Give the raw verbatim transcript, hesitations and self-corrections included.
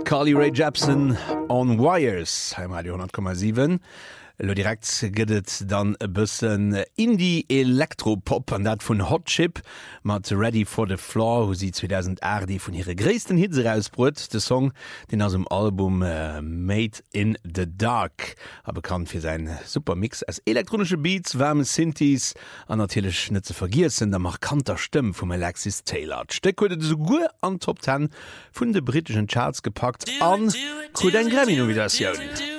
Carly Rae Jepsen on Wires einmal hundert Komma sieben. Lo direkt gëtt dann e bëssen Indie Elektropop an dat vun Hot Chip mat Ready for the Floor, wo sie zweitausendacht die vun ihre gréessten Hitze rausbrut. De Song den aus dem Album uh, Made in the Dark a bekannt fir sein Supermix als elektronische Beats, warme Synthes an natürlichch net ze vergiessen der markanter Stimme vum Alexis Taylor. Steck huet so gu an Top zehn vun de britischen Charts gepackt an ku en Grammy-Nomination.